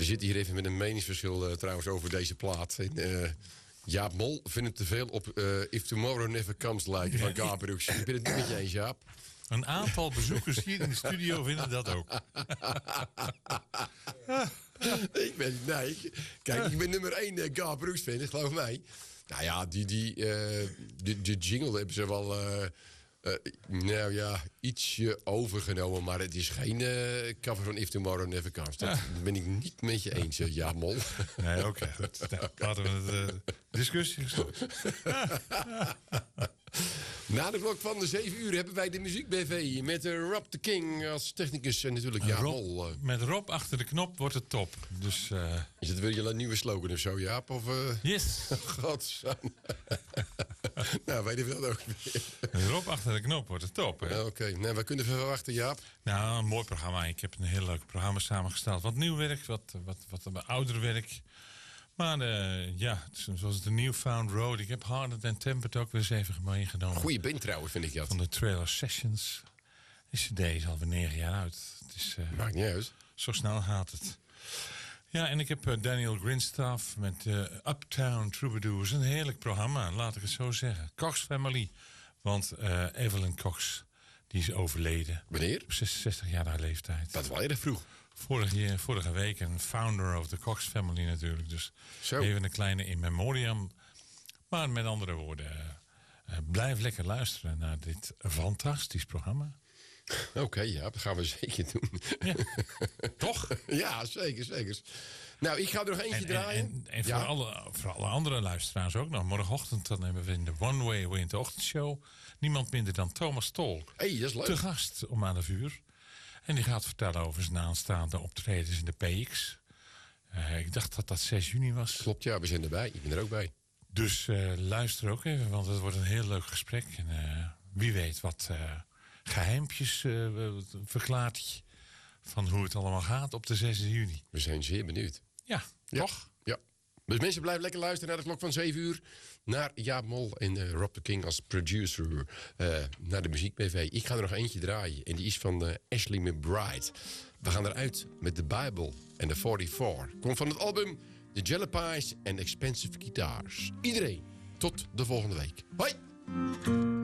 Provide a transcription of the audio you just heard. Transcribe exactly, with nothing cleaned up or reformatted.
We zitten hier even met een meningsverschil uh, trouwens over deze plaat. En, uh, Jaap Mol vindt het te veel op uh, If Tomorrow Never Comes lijken van Garbrooks. Ik ben het niet met je eens, Jaap. Een aantal bezoekers hier in de studio vinden dat ook. ik ben, nee, kijk, ik ben nummer één uh, Garbrooks fan, geloof mij. Nou ja, die, die, uh, de, de jingle hebben ze wel... Uh, Uh, nou ja, ietsje overgenomen, maar het is geen uh, cover van If Tomorrow Never Comes. Dat ja. ben ik niet met je eens, uh, ja, Mol. Nee, oké. Okay, nou, laten we het uh, discussie gesloten. Na de klok van de zeven uur hebben wij de Muziek B V met uh, Rob the King als technicus en natuurlijk Jaap Rob, Mol. Uh. Met Rob achter de knop wordt het top. Dus, uh... Is het weer je nieuwe slogan of zo, Jaap? Of, uh... Yes. Godzang. Nou, weet je wel ook weer. Met Rob achter de knop wordt het top. Oké, okay. Nou, wat kunnen we verwachten, Jaap? Nou, een mooi programma. Ik heb een heel leuk programma samengesteld. Wat nieuw werk, wat, wat, wat, wat ouder werk. Maar uh, ja, zoals de Newfound Road. Ik heb Harder Than Tempered ook weer eens even meegenomen. Goeie band trouwens, vind ik dat. Van de Trailer Sessions. Die cd is alweer negen jaar uit. Het is, uh, Maakt niet uit. Zo snel gaat het. Ja, en ik heb uh, Daniel Grinstaff met uh, Uptown Troubadours. Een heerlijk programma, laat ik het zo zeggen. Cox Family. Want uh, Evelyn Cox, die is overleden. Wanneer? Op zesenzestig-jarige leeftijd. Dat is wel erg vroeg. Vorige, vorige week een founder of the Cox Family natuurlijk. Dus Zo. Even een kleine in memoriam. Maar met andere woorden, uh, uh, blijf lekker luisteren naar dit fantastisch programma. Oké, okay, ja, dat gaan we zeker doen. Ja. Toch? Ja, zeker, zeker. Nou, ik ga er nog eentje en, draaien. En, en, en ja. voor, alle, voor alle andere luisteraars ook nog. Morgenochtend dan hebben we in de One Way Winter Ochtendshow niemand minder dan Thomas Tol. Hey, dat is leuk. Te gast om aan de vuur. En die gaat vertellen over zijn aanstaande optredens in de P X. Uh, ik dacht dat dat zes juni was. Klopt, ja, we zijn erbij. Ik ben er ook bij. Dus uh, luister ook even, want het wordt een heel leuk gesprek. En uh, wie weet wat uh, geheimpjes uh, verklaart hij van hoe het allemaal gaat op de zesde juni. We zijn zeer benieuwd. Ja, ja. toch? Ja. Dus mensen, blijven lekker luisteren naar de klok van zeven uur. Naar Jaap Mol en uh, Rob the King als producer. Uh, naar de Muziek B V. Ik ga er nog eentje draaien. En die is van uh, Ashley McBride. We gaan eruit met The Bible en de vierenveertig. Komt van het album The Jalapies and Expensive Guitars. Iedereen, tot de volgende week. Hoi!